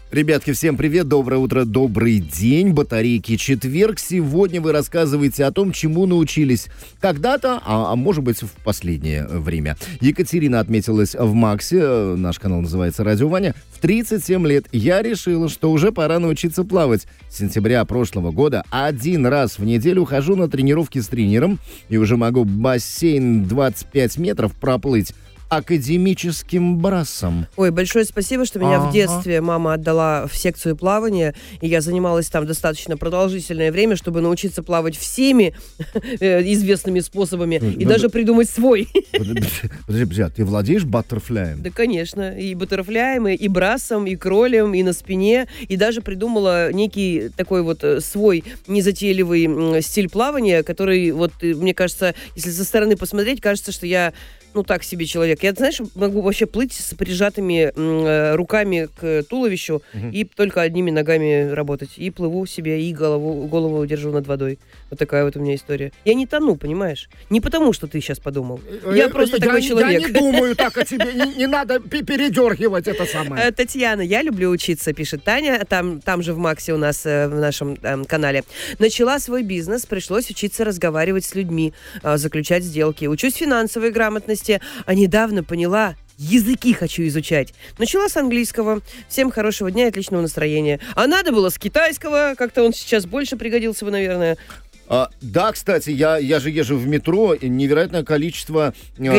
Ребятки, всем привет, доброе утро, добрый день, батарейки, четверг. Сегодня вы рассказываете о том, чему научились когда-то, а может быть в последнее время. Екатерина отметилась в Максе, наш канал называется «Радио Ваня». В 37 лет я решила, что уже пора научиться плавать. С сентября прошлого года 1 раз в неделю хожу на тренировки с тренером и уже могу бассейн 25 метров проплыть академическим брасом. Ой, большое спасибо, что меня в детстве мама отдала в секцию плавания, и я занималась там достаточно продолжительное время, чтобы научиться плавать всеми известными способами и даже придумать свой. Подожди, ты владеешь баттерфляем? Да, конечно. И баттерфляем, и брасом, и кролем, и на спине. И даже придумала некий такой вот свой незатейливый стиль плавания, который, вот, мне кажется, если со стороны посмотреть, кажется, что я так себе человек. Я, знаешь, могу вообще плыть с прижатыми руками к туловищу и только одними ногами работать. И плыву себе, и голову держу над водой. Вот такая вот у меня история. Я не тону, понимаешь? Не потому, что ты сейчас подумал. Я просто такой человек. Я не думаю так о тебе. Не надо передергивать это самое. Татьяна, я люблю учиться, пишет Таня. Там же в Максе у нас, в нашем канале. Начала свой бизнес, пришлось учиться разговаривать с людьми, заключать сделки. Учусь финансовой грамотности, а недавно поняла, языки хочу изучать. Начала с английского. Всем хорошего дня и отличного настроения. А надо было с китайского. Как-то он сейчас больше пригодился бы, наверное. Да, кстати, я же езжу в метро, и невероятное количество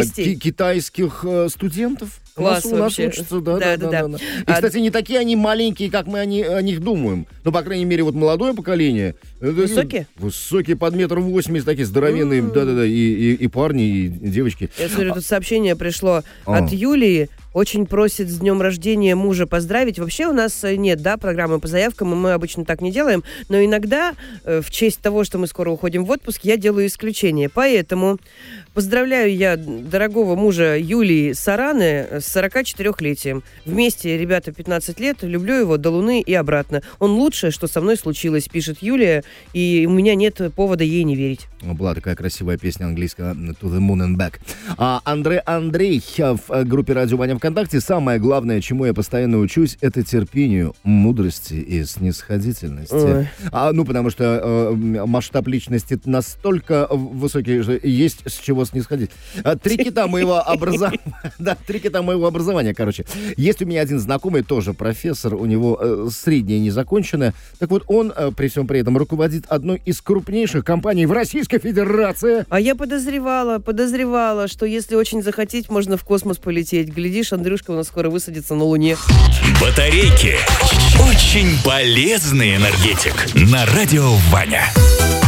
китайских студентов. Класс у нас учатся, да. И, кстати, не такие они маленькие, как мы о них думаем. Ну, по крайней мере, вот молодое поколение. Высокие? Высокие, под 1,80 м, такие здоровенные, да, и парни, и девочки. Я смотрю, тут сообщение пришло от Юлии. Очень просит с днем рождения мужа поздравить. Вообще у нас нет, программы по заявкам, и мы обычно так не делаем. Но иногда, в честь того, что мы скоро уходим в отпуск, я делаю исключение. Поэтому поздравляю я дорогого мужа Юлии Сараны с 44-летием. Вместе, ребята, 15 лет. Люблю его до Луны и обратно. Он лучшее, что со мной случилось, пишет Юлия. И у меня нет повода ей не верить. Была такая красивая песня английская «To the Moon and Back». Андрей в группе «Радио Ваня» ВКонтакте. Самое главное, чему я постоянно учусь, это терпению, мудрости и снисходительности. Потому что масштаб личности настолько высокий, что есть с чего снисходить. Три кита моего образования, короче. Есть у меня один знакомый, тоже профессор, у него среднее незаконченное. Так вот, он при всем при этом руководит одной из крупнейших компаний в Российской Федерации. А я подозревала, что если очень захотеть, можно в космос полететь. Глядишь, Андрюшка у нас скоро высадится на Луне. Батарейки. Очень полезный энергетик. На радио Ваня.